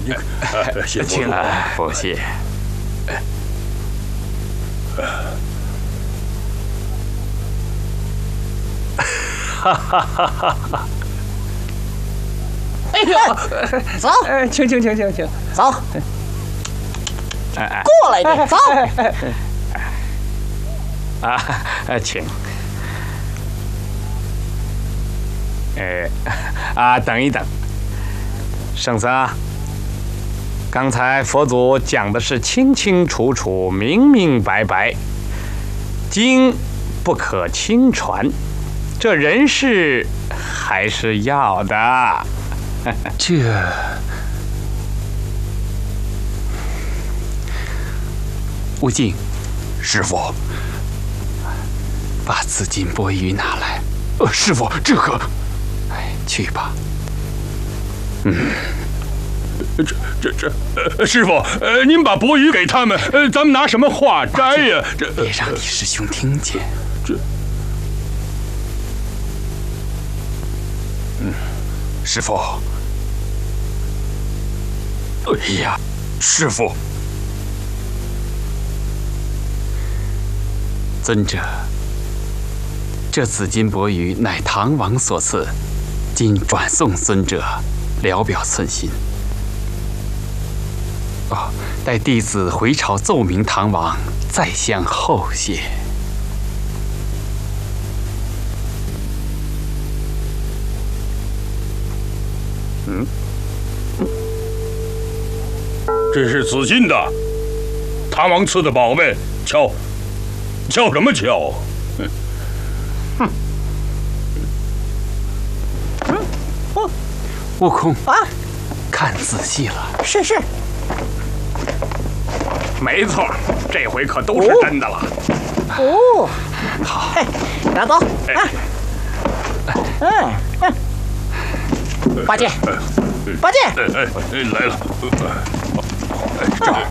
谢佛祖， 不谢。哈哈哈哈哈！ 哎呦，走， 请， 走，过来点，走。 请。等一等，圣僧啊，刚才佛祖讲的是清清楚楚、明明白白，经不可轻传，这人事还是要的。 这无尽， 师傅， 把紫金钵盂拿来。 师傅，这可…… 去吧。 师傅，您把钵盂给他们，咱们拿什么化斋呀？ 别让你师兄听见。 师傅。哎呀，师傅， 尊者，这紫金钵盂乃唐王所赐。今转送尊者，聊表寸心。待弟子回朝奏明唐王，再相后谢。 这是紫金的，唐王赐的宝贝，敲什么敲？ 悟空啊， 看仔细了。 是。 没错，这回可都是真的了。 哦， 好， 拿走。八戒， 来了。这儿。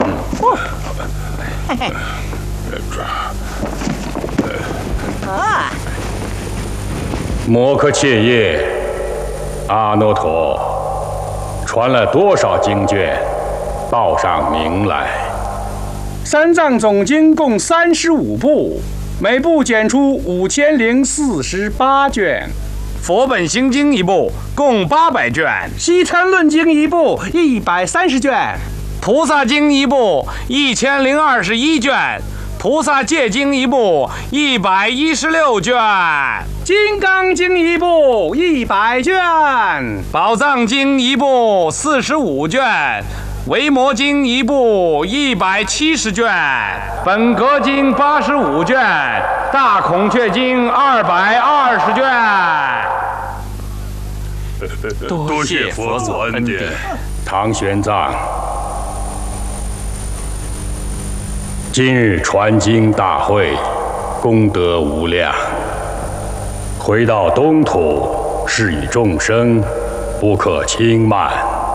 摩诃切叶，阿耨陀，传了多少经卷，报上名来。 三藏总经共35部，每部检出5048卷。 佛本行经一部共800卷， 西禅论经一部130卷， 菩萨经一部1021卷，菩萨戒经一部116卷， 金刚经一部100卷， 宝藏经一部45卷，维摩经一部170卷，本格经85卷，大孔雀经220卷。 多谢佛祖恩典。 唐玄奘，今日传经大会，功德无量。回到东土，是以众生不可轻慢。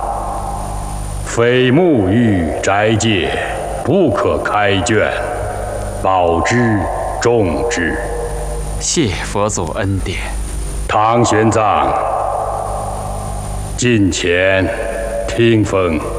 非沐浴斋戒，不可开卷，保之重之。 谢佛祖恩典。 唐玄奘，近前听风。